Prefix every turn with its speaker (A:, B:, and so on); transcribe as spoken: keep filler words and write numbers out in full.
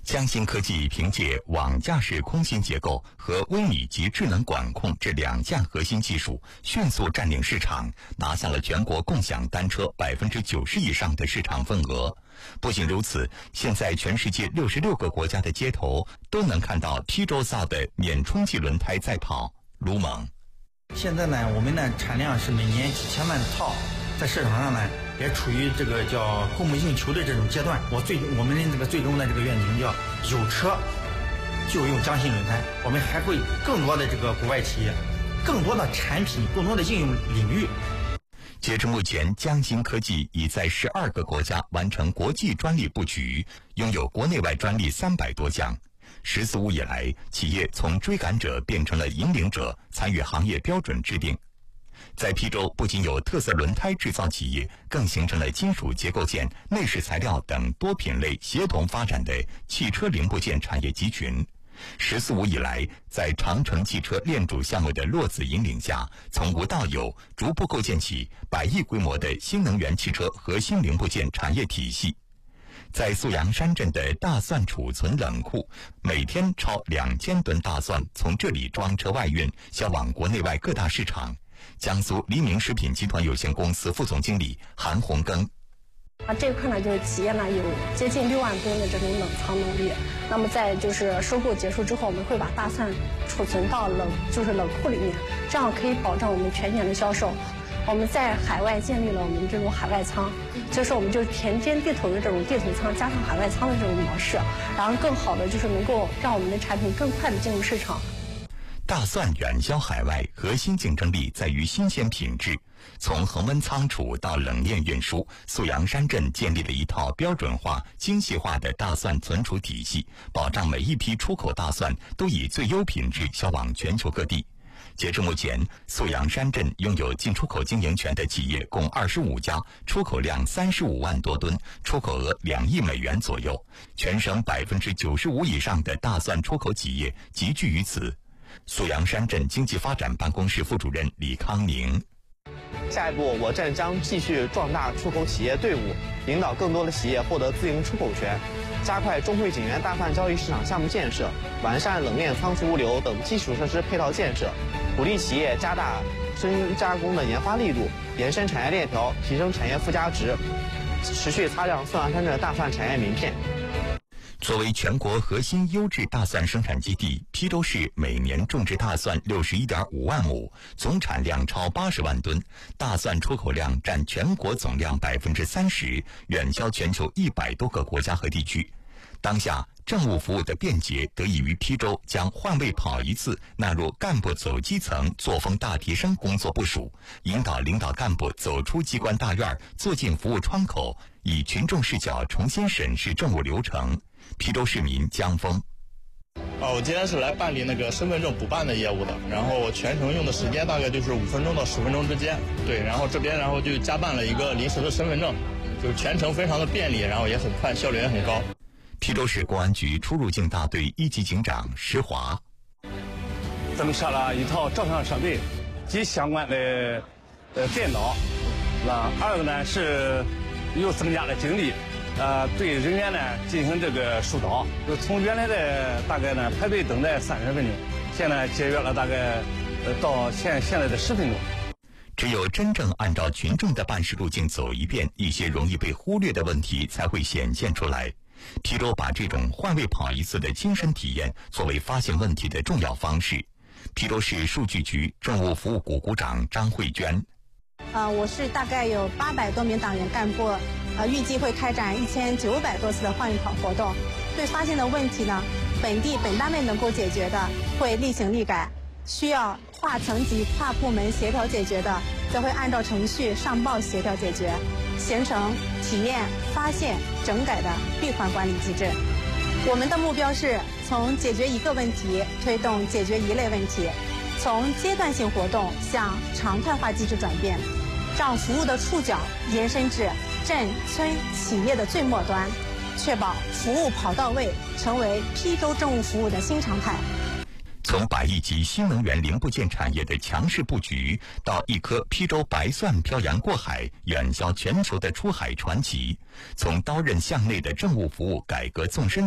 A: 江新科技凭借网架式空心结构和微米级智能管控这两项核心技术，迅速占领市场，拿下了全国共享单车百分之九十以上的市场份额。不仅如此，现在全世界六十六个国家的街头都能看到 P 轴造的免冲击轮胎在跑。卢猛，
B: 现在呢，我们的产量是每年几千万套，在市场上呢也处于这个叫供不应求的这种阶段。我最我们的这个最终的这个愿景叫有车就用江新轮胎。我们还会更多的这个国外企业，更多的产品，更多的应用领域。
A: 截至目前，江新科技已在十二个国家完成国际专利布局，拥有国内外专利三百多项。十四五以来，企业从追赶者变成了引领者，参与行业标准制定。在邳州，不仅有特色轮胎制造企业，更形成了金属结构件、内饰材料等多品类协同发展的汽车零部件产业集群。十四五以来，在长城汽车链主项目的落子引领下，从无到有，逐步构建起百亿规模的新能源汽车核心零部件产业体系。在宿阳山镇的大蒜储存冷库，每天超两千吨大蒜从这里装车外运，销往国内外各大市场。江苏黎明食品集团有限公司副总经理韩红庚。
C: 啊，这块呢，就是企业呢有接近六万吨的这种冷藏能力。那么在就是收购结束之后，我们会把大蒜储存到冷就是冷库里面，这样可以保证我们全年的销售。我们在海外建立了我们这种海外仓，就是我们就是田间地头的这种地头仓加上海外仓的这种模式，然后更好的就是能够让我们的产品更快的进入市场。
A: 大蒜远销海外，核心竞争力在于新鲜品质。从恒温仓储到冷链运输，宿阳山镇建立了一套标准化、精细化的大蒜存储体系，保障每一批出口大蒜都以最优品质销往全球各地。截至目前，宿阳山镇拥有进出口经营权的企业共二十五家，出口量三十五万多吨，出口额两亿美元左右。全省百分之九十五以上的大蒜出口企业集聚于此。宿阳山镇经济发展办公室副主任李康宁。
D: 下一步，我镇将继续壮大出口企业队伍，引导更多的企业获得自营出口权，加快中汇景源大蒜交易市场项目建设，完善冷链仓储物流等基础设施配套建设，鼓励企业加大深加工的研发力度，延伸产业链条，提升产业附加值，持续擦亮宿阳山镇大蒜产业名片。
A: 作为全国核心优质大蒜生产基地，邳州市每年种植大蒜六十一点五万亩，总产量超八十万吨，大蒜出口量占全国总量百分之三十，远销全球一百多个国家和地区。当下，政务服务的便捷得益于邳州将换位跑一次纳入干部走基层、作风大提升工作部署，引导领导干部走出机关大院，坐进服务窗口，以群众视角重新审视政务流程。邳州市民江峰。
E: 哦，我今天是来办理那个身份证补办的业务的，然后我全程用的时间大概就是五分钟到十分钟之间。对，然后这边然后就加办了一个临时的身份证，就是全程非常的便利，然后也很快，效率也很高。
A: 邳州市公安局出入境大队一级警长石华。
F: 增设了一套照相设备及相关的呃电脑，那二个呢是又增加了警力。呃，对人员呢进行这个疏导，就从原来的大概呢排队等待三十分钟，现在节约了大概呃到现现在的十分钟。
A: 只有真正按照群众的办事路径走一遍，一些容易被忽略的问题才会显现出来。邳州把这种换位跑一次的亲身体验作为发现问题的重要方式。邳州市数据局政务服务股股长张慧娟。
G: 呃，我市大概有八百多名党员干部，呃，预计会开展一千九百多次的换位跑活动。对发现的问题呢，本地本单位能够解决的，会立行立改；需要跨层级、跨部门协调解决的，则会按照程序上报协调解决，形成体验、发现、整改的闭环管理机制。我们的目标是从解决一个问题推动解决一类问题，从阶段性活动向常态化机制转变，让服务的触角延伸至镇村企业的最末端，确保服务跑到位，成为邳州政务服务的新常态。
A: 从百亿级新能源零部件产业的强势布局，到一颗邳州白蒜漂洋过海远销全球的出海传奇；从刀刃向内的政务服务改革纵深